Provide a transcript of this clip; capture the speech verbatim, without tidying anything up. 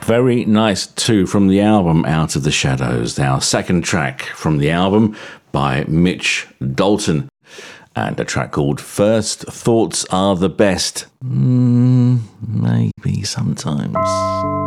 Very nice too from the album Out of the Shadows, our second track from the album by Mitch Dalton, and a track called First Thoughts Are the Best. Mm, maybe sometimes.